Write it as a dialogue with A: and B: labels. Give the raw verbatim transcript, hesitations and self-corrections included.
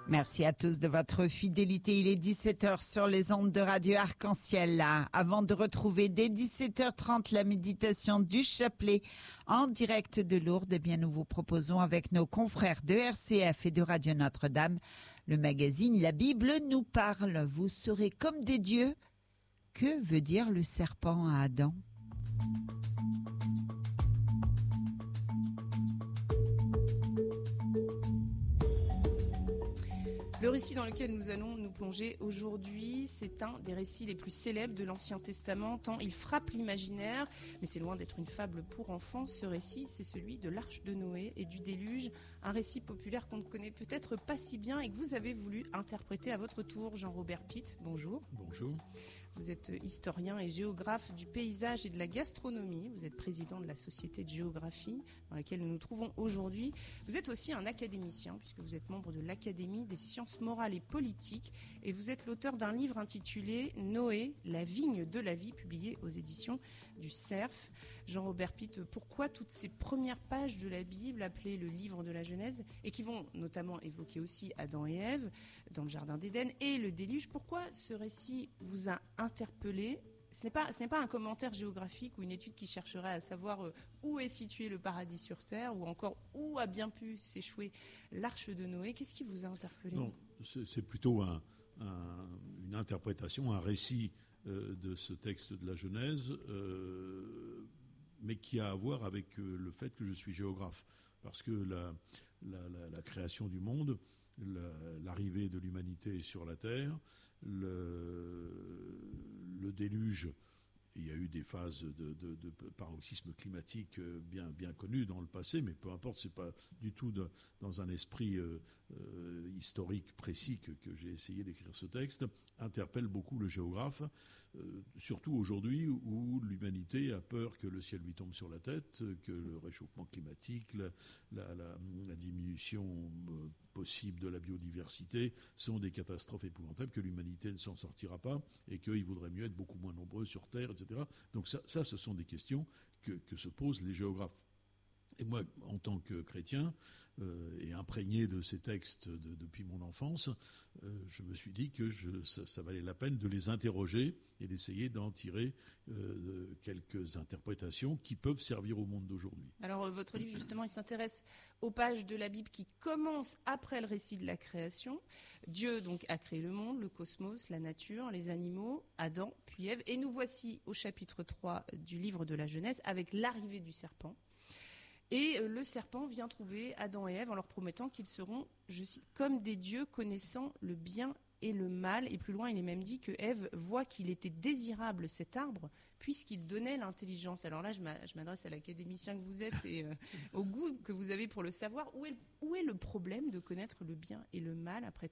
A: Merci à tous de votre fidélité. Il est dix-sept heures sur les ondes de Radio Arc-en-Ciel. Là. Avant de retrouver dès dix-sept heures trente la méditation du chapelet en direct de Lourdes, eh bien, nous vous proposons avec nos confrères de R C F et de Radio Notre-Dame le magazine La Bible nous parle. Vous serez comme des dieux. Que veut dire le serpent à Adam ?
B: Le récit dans lequel nous allons nous plonger aujourd'hui, c'est un des récits les plus célèbres de l'Ancien Testament, tant il frappe l'imaginaire, mais c'est loin d'être une fable pour enfants. Ce récit, c'est celui de l'Arche de Noé et du déluge, un récit populaire qu'on ne connaît peut-être pas si bien et que vous avez voulu interpréter à votre tour. Jean-Robert Pitt, bonjour.
C: Bonjour.
B: Vous êtes historien et géographe du paysage et de la gastronomie. Vous êtes président de la Société de géographie dans laquelle nous nous trouvons aujourd'hui. Vous êtes aussi un académicien puisque vous êtes membre de l'Académie des sciences morales et politiques et vous êtes l'auteur d'un livre intitulé Noé, la vigne de la vie, publié aux éditions du Cerf. Jean-Robert Pitt, pourquoi toutes ces premières pages de la Bible appelées le livre de la Genèse et qui vont notamment évoquer aussi Adam et Ève dans le jardin d'Éden et le déluge, pourquoi ce récit vous a interpellé ? Ce n'est pas, ce n'est pas un commentaire géographique ou une étude qui chercherait à savoir euh, où est situé le paradis sur Terre ou encore où a bien pu s'échouer l'arche de Noé. Qu'est-ce qui vous a interpellé ?
C: Non, c'est, c'est plutôt un, un, une interprétation, un récit euh, de ce texte de la Genèse, euh, mais qui a à voir avec euh, le fait que je suis géographe. Parce que la, la, la, la création du monde, la, l'arrivée de l'humanité sur la Terre, le, le déluge, il y a eu des phases de, de, de paroxysme climatique bien, bien connues dans le passé, mais peu importe, c'est pas du tout de, dans un esprit euh, euh, historique précis que, que j'ai essayé d'écrire ce texte, interpelle beaucoup le géographe, euh, surtout aujourd'hui où l'humanité a peur que le ciel lui tombe sur la tête, que le réchauffement climatique, la, la, la, la diminution euh, possible de la biodiversité sont des catastrophes épouvantables, que l'humanité ne s'en sortira pas et qu'il vaudrait mieux être beaucoup moins nombreux sur Terre, et cetera. Donc ça, ça ce sont des questions que, que se posent les géographes. Et moi, en tant que chrétien, euh, et imprégné de ces textes de, depuis mon enfance, euh, je me suis dit que je, ça, ça valait la peine de les interroger et d'essayer d'en tirer euh, quelques interprétations qui peuvent servir au monde d'aujourd'hui.
B: Alors, euh, votre livre, justement, il s'intéresse aux pages de la Bible qui commencent après le récit de la création. Dieu, donc, a créé le monde, le cosmos, la nature, les animaux, Adam, puis Ève. Et nous voici au chapitre trois du livre de la Genèse avec l'arrivée du serpent. Et le serpent vient trouver Adam et Ève en leur promettant qu'ils seront, je cite, comme des dieux connaissant le bien et le mal. Et plus loin, il est même dit que Ève voit qu'il était désirable cet arbre puisqu'il donnait l'intelligence. Alors là, je m'adresse à l'académicien que vous êtes et euh, au goût que vous avez pour le savoir. Où est, où est le problème de connaître le bien et le mal, après tout ?